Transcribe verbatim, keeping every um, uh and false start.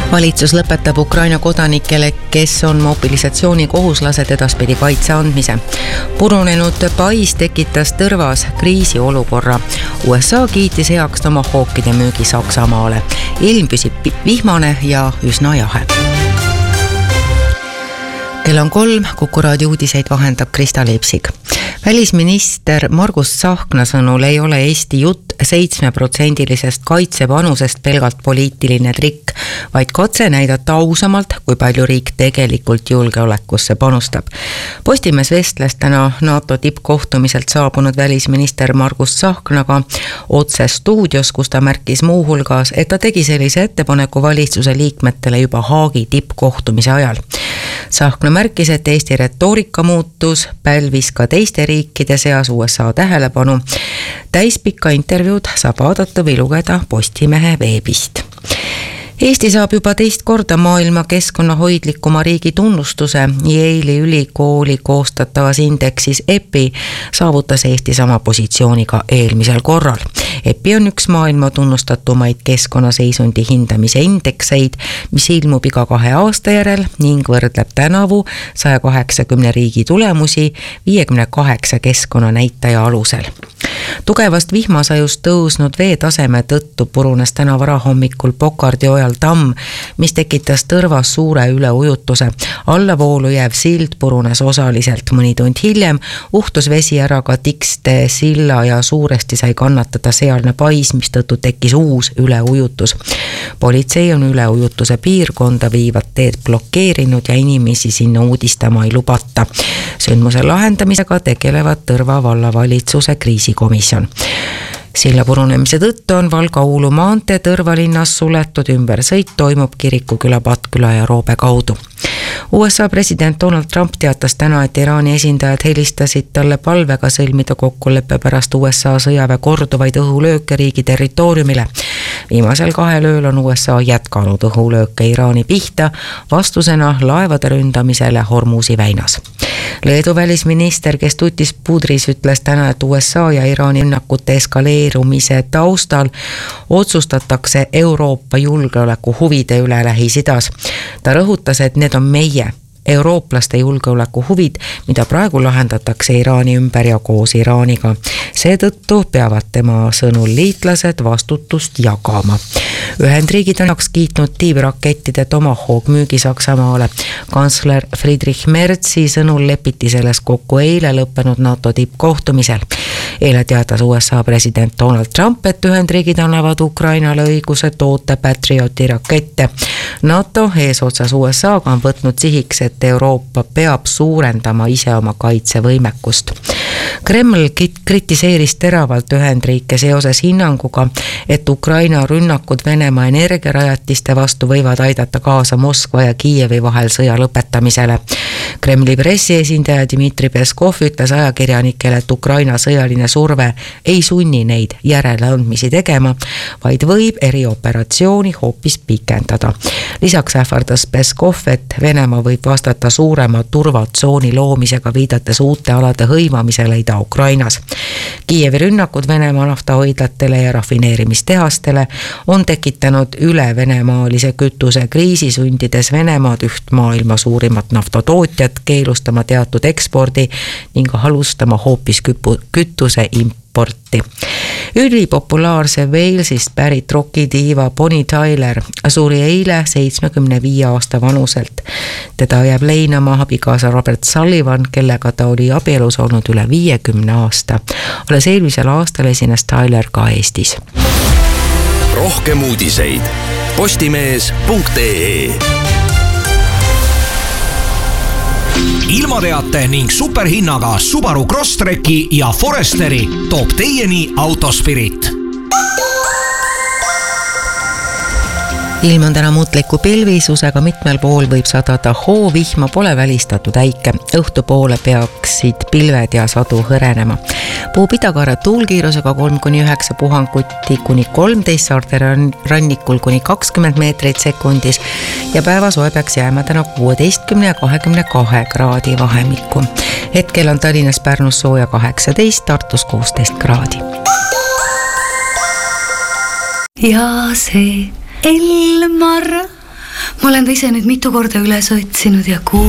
Valitsus lõpetab Ukraina kodanikele, kes on mobilisatsioonikohuslased edaspidi kaitse andmise. Purunenud pais tekitas Tõrvas kriisiolukorra. U S A kiitis heaks tomahawkide müügi Saksamaale. Ilm püsib vihmane ja üsna jahe. Kell on kolm, Kuku raadio uudiseid vahendab Krista Leipsig. Välisminister Margus Tsahkna sõnul ei ole Eesti jutt seitsmeprotsendilisest kaitsepanusest pelgalt poliitiline trikk, vaid katse näidata ausamalt, kui palju riik tegelikult julgeolekusse panustab. Postimees vestles täna NATO tippkohtumiselt saabunud välisminister Margus Tsahknaga otse stuudios, kus ta märkis muu hulgas, et ta tegi sellise ettepaneku valitsuse liikmetele juba Haagi tippkohtumise ajal. Tsahkna märkis, et Eesti retoorika muutus, pälvis ka teiste riikide seas U S A tähelepanu. Täispikka intervjuud saab vaadata või lugeda Postimehe veebist. Eesti saab juba teist korda maailma keskkonnahoidlikuma riigi tunnustuse. Yale'i ülikooli koostatavas indeksis E P I saavutas Eesti sama positsiooni ka eelmisel korral. E P I on üks maailma tunnustatumaid keskkonnaseisundi hindamise indekseid, mis ilmub iga kahe aasta järel ning võrdleb tänavu saja kaheksakümne riigi tulemusi viiekümne kaheksa keskkonnanäitaja alusel. Tugevast vihmasajust tõusnud veetaseme tõttu purunes täna varahommikul Pokardi ojal tamm, mis tekitas Tõrvas suure üleujutuse. Allavoolu jääv sild purunes osaliselt. Mõni tund hiljem uhtus vesi ära ka Tikste silla ja suuresti sai kannatada sealne pais, mis tõttu tekkis uus üleujutus. Politsei on üleujutuse piirkonda viivad teed blokeerinud ja inimesi sinna uudistama ei lubata. Sündmuse lahendamisega tegelevad Tõrva vallavalitsuse kriisikomisjon. Silla purunemise tõttu on Valga-Uulu maantee Tõrva linnas suletud, ümber sõit toimub Kirikuküla, Patküla ja Roobe kaudu. U S A president Donald Trump teatas täna, et Iraani esindajad helistasid talle palvega sõlmida kokkuleppe pärast U S A sõjaväe korduvaid õhulööke riigi territooriumile. Viimasel kahel ööl on U S A jätkanud õhulööke Iraani pihta vastusena laevade ründamisele Hormuzi väinas. Leedu välisminister, kes tutis pudris, ütles täna, et U S A ja Iraani rünnakute eskaleerumise taustal otsustatakse Euroopa julgeoleku huvide üle Lähis-Idas. Ta rõhutas, et need on meie eurooplaste julgeoleku huvid, mida praegu lahendatakse Iraani ümber ja koos Iraaniga. Seetõttu peavad tema sõnul liitlased vastutust jagama. Ühendriigid on heaks kiitnud tiivrakettide Tomahawk müügi Saksamaale. Kantsler Friedrich Merzi sõnul lepiti selles kokku eile lõppenud NATO tippkohtumisel. Eile teatas U S A president Donald Trump, et Ühendriigid annavad Ukrainale õiguse toota Patrioti rakette. NATO eesotsas U S A-ga on võtnud sihiks, et Euroopa peab suurendama ise oma kaitsevõimekust. Kreml kritiseeris teravalt Ühendriike seoses hinnanguga, et Ukraina rünnakud Venemaa energiarajatiste vastu võivad aidata kaasa Moskva ja Kiievi vahel sõja lõpetamisele. Kremli pressiesindaja Dmitri Peskov ütles ajakirjanikele, et Ukraina sõjaline surve ei sunni neid järeleandmisi tegema, vaid võib erioperatsiooni hoopis pikendada. Lisaks ähvardas Peskov, et Venemaa võib vastata suurema turvatsooni loomisega, viidates uute alade hõivamisele Ida-Ukrainas. Kiievi rünnakud Venemaa naftahoidlatele ja rafineerimistehastele on tekitanud üle venemaalise kütuse kriisi, sundides Venemaad, üht maailma suurimat naftatootjat, keelustama teatud ekspordi ning alustama hoopis kütuse importi. Ülipopulaarse Walesist pärit rokkidiiva Bonnie Tyler suri eile seitsmekümne viie aasta vanuselt. Teda jääb leinama abikaasa Robert Sullivan, kellega ta oli abielus olnud üle viiekümne aasta. Alles eelmisel aastal esines Tyler ka Eestis. Rohkem uudiseid postimees punkt ee. Ilmateate ning superhinnaga Subaru Crosstreki ja Foresteri toob teieni Autospirit. Ilm on täna muutliku pilvisusega, mitmel pool võib sadada hoo, vihma pole välistatud äike. Õhtupoole peaksid pilved ja sadu hõrenema. Puhub idakaare tuulkiirusega kolm kuni üheksa puhanguti kuni kolmteist, saarte rannikul kuni kakskümmend meetrit sekundis ja päevasoe peaks jääma täna kuueteistkümne ja kahekümne kahe kraadi vahemikku. Hetkel on Tallinnas, Pärnus sooja kaheksateist, Tartus kuusteist kraadi. Ja see Elmar ma olen ta ise nüüd mitu korda üles otsinud ja kuulnud.